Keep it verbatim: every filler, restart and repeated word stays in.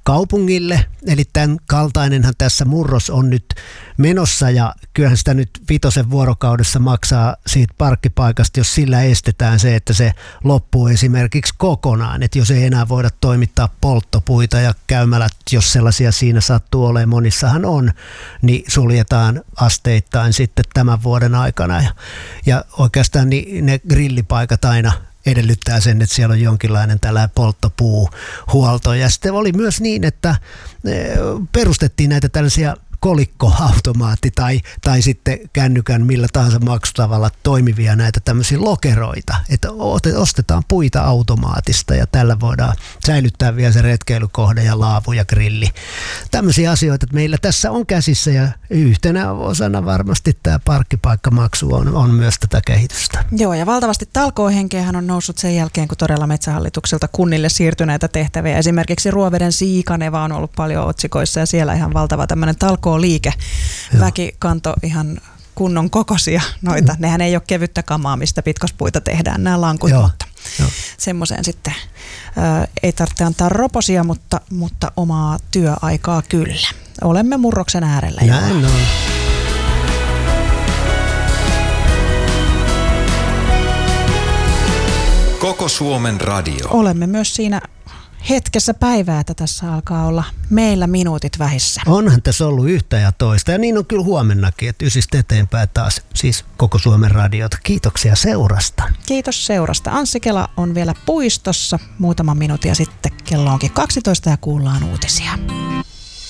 kaupungille. Eli tämän kaltainenhan tässä murros on nyt menossa ja kyllähän sitä nyt vitosen vuorokaudessa maksaa siitä parkkipaikasta, jos sillä estetään se, että se loppuu esimerkiksi kokonaan. Että jos ei enää voida toimittaa polttopuita ja käymälät, jos sellaisia siinä sattuu olemaan, monissahan on, niin suljetaan asteittain sitten tämän vuoden aikana. Ja, ja oikeastaan niin ne grillipaikat aina edellyttää sen, että siellä on jonkinlainen tällainen polttopuuhuolto. Ja sitten oli myös niin, että perustettiin näitä tällaisia kolikkoautomaatti tai, tai sitten kännykän millä tahansa maksutavalla toimivia näitä tämmöisiä lokeroita, että ostetaan puita automaatista ja tällä voidaan säilyttää vielä se retkeilykohde ja laavu ja grilli. Tämmöisiä asioita, että meillä tässä on käsissä ja yhtenä osana varmasti tämä parkkipaikkamaksu on, on myös tätä kehitystä. Joo, ja valtavasti talkoohenkeähän on noussut sen jälkeen, kun todella Metsähallitukselta kunnille siirtyneitä tehtäviä. Esimerkiksi Ruoveden Siikaneva on ollut paljon otsikoissa ja siellä ihan valtava tämmöinen talkoo liike. Väki kanto ihan kunnon kokoisia noita. Mm. Nehän ei ole kevyttä kamaa, mistä pitkospuita tehdään, nämä lankut, Joo. mutta Joo. semmoiseen sitten ää, ei tarvitse antaa roposia, mutta, mutta omaa työaikaa kyllä. Olemme murroksen äärellä. Näin on. Koko Suomen radio. Olemme myös siinä hetkessä päivää, että tässä alkaa olla meillä minuutit vähissä. Onhan tässä ollut yhtä ja toista ja niin on kyllä huomennakin, että ysistä eteenpäin taas siis Koko Suomen radiota. Kiitoksia seurasta. Kiitos seurasta. Anssi Kela on vielä puistossa muutaman minuutin ja sitten kello onkin kaksitoista ja kuullaan uutisia.